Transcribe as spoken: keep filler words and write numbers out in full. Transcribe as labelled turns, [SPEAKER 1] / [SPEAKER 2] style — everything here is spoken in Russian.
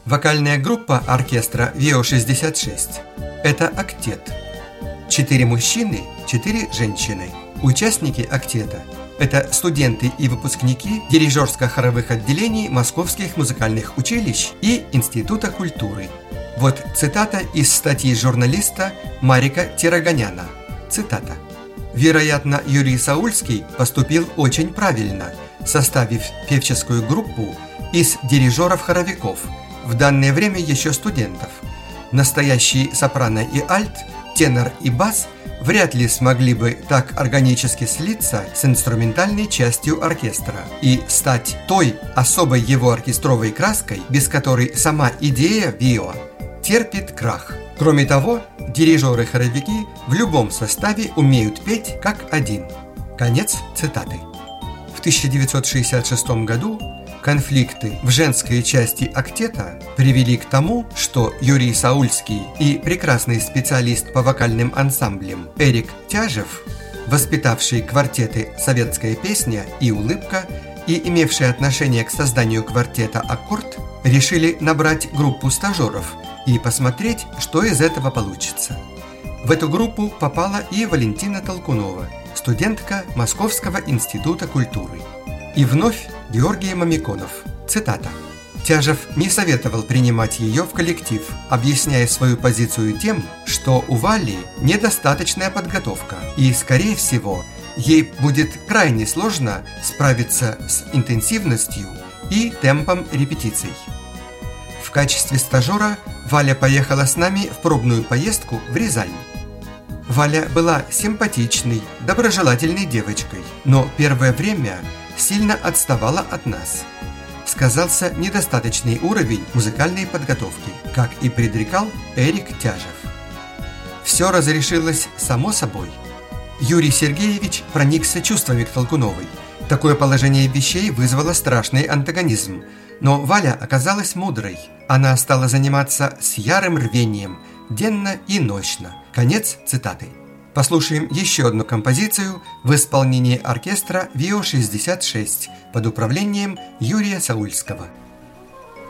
[SPEAKER 1] Вокальная группа оркестра ВИО шестьдесят шесть – это октет. Четыре мужчины, четыре женщины. Участники октета – это студенты и выпускники дирижерско-хоровых отделений московских музыкальных училищ и Института культуры. Вот цитата из статьи журналиста Марика Тираганяна. Цитата. «Вероятно, Юрий Саульский поступил очень правильно, составив певческую группу из дирижеров-хоровиков, в данное время еще студентов. Настоящие сопрано и альт, тенор и бас вряд ли смогли бы так органически слиться с инструментальной частью оркестра и стать той особой его оркестровой краской, без которой сама идея ВИО терпит крах. Кроме того, дирижеры-хоровики в любом составе умеют петь как один». Конец цитаты. В тысяча девятьсот шестьдесят шестом году конфликты в женской части октета привели к тому, что Юрий Саульский и прекрасный специалист по вокальным ансамблям Эрик Тяжев, воспитавший квартеты «Советская песня» и «Улыбка» и имевший отношение к созданию квартета «Аккорд», решили набрать группу стажеров и посмотреть, что из этого получится. В эту группу попала и Валентина Толкунова, студентка Московского института культуры. И вновь Георгий Мамиконов. Цитата. «Тяжев не советовал принимать ее в коллектив, объясняя свою позицию тем, что у Вали недостаточная подготовка, и, скорее всего, ей будет крайне сложно справиться с интенсивностью и темпом репетиций». В качестве стажера Валя поехала с нами в пробную поездку в Рязань. Валя была симпатичной, доброжелательной девочкой, но первое время сильно отставала от нас. Сказался недостаточный уровень музыкальной подготовки, как и предрекал Эрик Тяжев. Все разрешилось само собой. Юрий Сергеевич проникся чувствами к Толкуновой. Такое положение вещей вызвало страшный антагонизм, но Валя оказалась мудрой. Она стала заниматься с ярым рвением, денно и ночно. Конец цитаты. Послушаем еще одну композицию в исполнении оркестра ВИО шестьдесят шесть под управлением Юрия Саульского.